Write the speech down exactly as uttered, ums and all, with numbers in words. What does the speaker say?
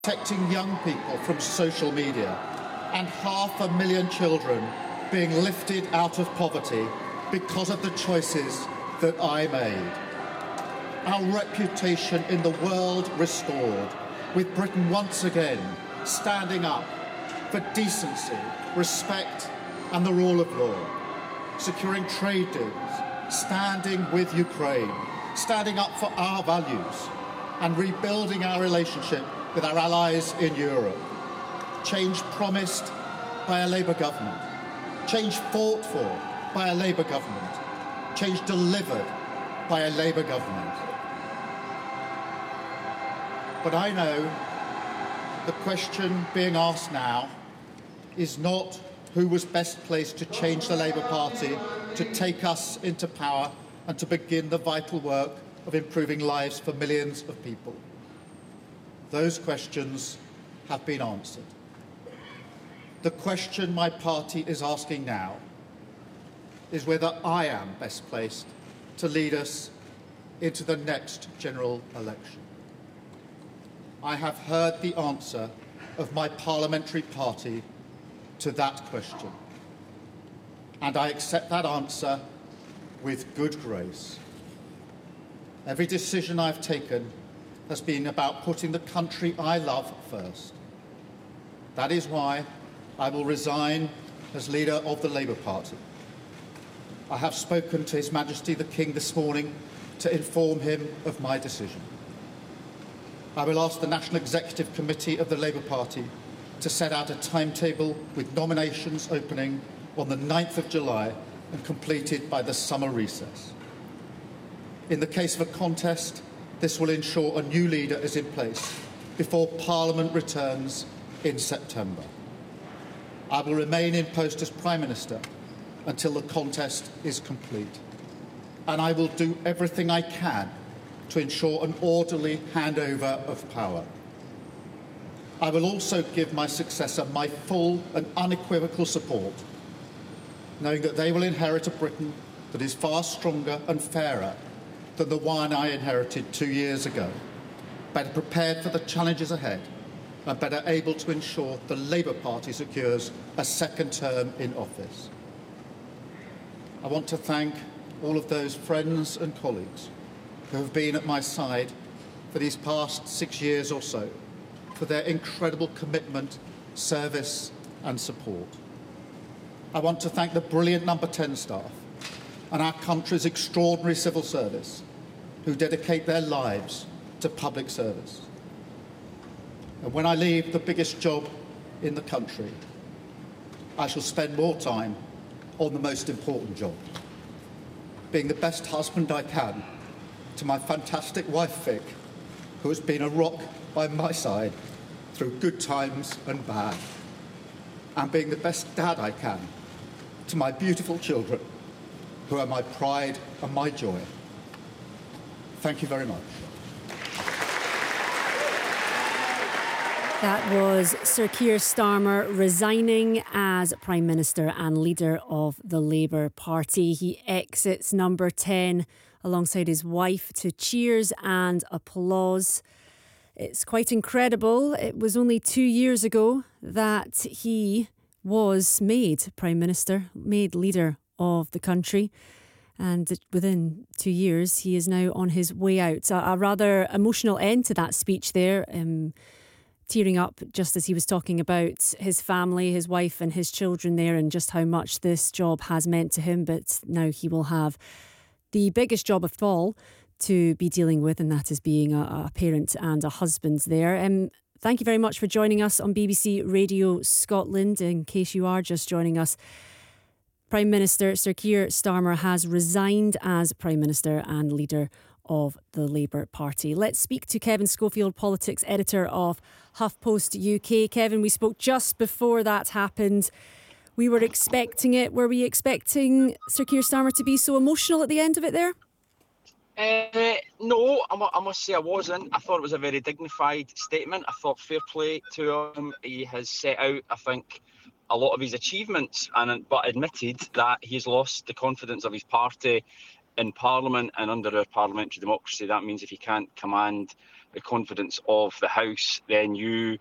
protecting young people from social media, and half a million children being lifted out of poverty because of the choices that I made. Our reputation in the world restored, with Britain once again standing up for decency, respect and the rule of law, securing trade deals, standing with Ukraine, standing up for our values and rebuilding our relationship with our allies in Europe. Change promised by a Labour government, change fought for by a Labour government, change delivered by a Labour government. But I know the question being asked now is not who was best placed to change the Labour Party, to take us into power and to begin the vital work of improving lives for millions of people. Those questions have been answered. The question my party is asking now is whether I am best placed to lead us into the next general election. I have heard the answer of my parliamentary party to that question, and I accept that answer with good grace. Every decision I've taken has been about putting the country I love first. That is why I will resign as leader of the Labour Party. I have spoken to His Majesty the King this morning to inform him of my decision. I will ask the National Executive Committee of the Labour Party to set out a timetable with nominations opening on the ninth of July and completed by the summer recess. In the case of a contest, this will ensure a new leader is in place before Parliament returns in September. I will remain in post as Prime Minister until the contest is complete, and I will do everything I can to ensure an orderly handover of power. I will also give my successor my full and unequivocal support, knowing that they will inherit a Britain that is far stronger and fairer than the one I inherited two years ago, better prepared for the challenges ahead and better able to ensure the Labour Party secures a second term in office. I want to thank all of those friends and colleagues who have been at my side for these past six years or so, for their incredible commitment, service and support. I want to thank the brilliant Number ten staff and our country's extraordinary civil service who dedicate their lives to public service. And when I leave the biggest job in the country, I shall spend more time on the most important job, being the best husband I can to my fantastic wife Vic, who has been a rock by my side through good times and bad, and being the best dad I can to my beautiful children, who are my pride and my joy. Thank you very much. That was Sir Keir Starmer resigning as Prime Minister and leader of the Labour Party. He exits Number ten alongside his wife to cheers and applause. It's quite incredible. It was only two years ago that he was made Prime Minister, made leader of the country. And within two years, he is now on his way out. A, a rather emotional end to that speech there. Um, tearing up just as he was talking about his family, his wife and his children there, and just how much this job has meant to him. But now he will have the biggest job of all to be dealing with, and that is being a, a parent and a husband there. Um, thank you very much for joining us on B B C Radio Scotland. In case you are just joining us, Prime Minister Sir Keir Starmer has resigned as Prime Minister and leader of the Labour Party. Let's speak to Kevin Schofield, politics editor of HuffPost U K. Kevin, we spoke just before that happened. We were expecting it. Were we expecting Sir Keir Starmer to be so emotional at the end of it there? Uh, no, I, I must say I wasn't. I thought it was a very dignified statement. I thought fair play to him. He has set out, I think, a lot of his achievements, and but admitted that he's lost the confidence of his party in Parliament and under our parliamentary democracy. That means if he can't command the confidence of the House, then you